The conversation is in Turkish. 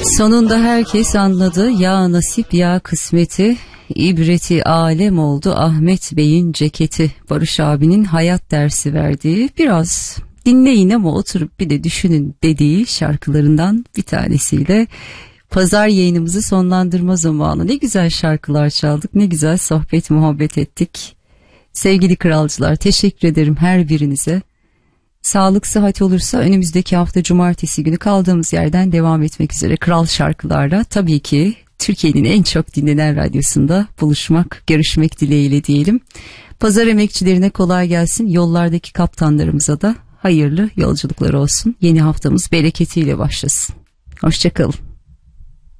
Sonunda herkes anladı, ya nasip ya kısmeti, ibreti alem oldu Ahmet Bey'in ceketi. Barış abinin hayat dersi verdiği, biraz dinleyin ama oturup bir de düşünün dediği şarkılarından bir tanesiyle pazar yayınımızı sonlandırma zamanı. Ne güzel şarkılar çaldık, ne güzel sohbet muhabbet ettik. Sevgili kralcılar, teşekkür ederim her birinize. Sağlık sıhhat olursa önümüzdeki hafta cumartesi günü kaldığımız yerden devam etmek üzere kral şarkılarla, tabii ki Türkiye'nin en çok dinlenen radyosunda buluşmak, görüşmek dileğiyle diyelim. Pazar emekçilerine kolay gelsin, yollardaki kaptanlarımıza da hayırlı yolculuklar olsun. Yeni haftamız bereketiyle başlasın. Hoşça kalın.